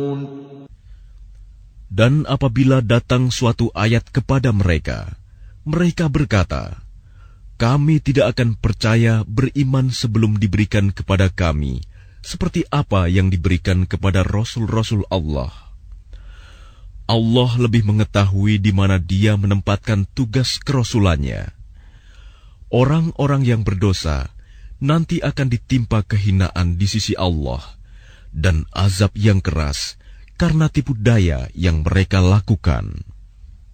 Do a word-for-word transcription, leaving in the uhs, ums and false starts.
Dan apabila datang suatu ayat kepada mereka, mereka berkata, "Kami tidak akan percaya beriman sebelum diberikan kepada kami seperti apa yang diberikan kepada Rasul-Rasul Allah." Allah lebih mengetahui di mana Dia menempatkan tugas kerasulannya. Orang-orang yang berdosa nanti akan ditimpa kehinaan di sisi Allah dan azab yang keras karena tipu daya yang mereka lakukan.